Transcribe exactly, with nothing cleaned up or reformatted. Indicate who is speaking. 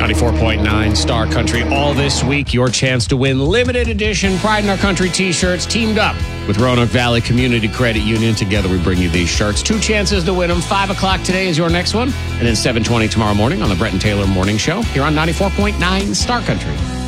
Speaker 1: ninety-four point nine Star Country. All this week, your chance to win limited edition Pride in Our Country t-shirts teamed up with Roanoke Valley Community Credit Union. Together, we bring you these shirts. Two chances to win them. five o'clock today is your next one. And then seven twenty tomorrow morning on the Brett and Taylor Morning Show here on ninety-four point nine Star Country.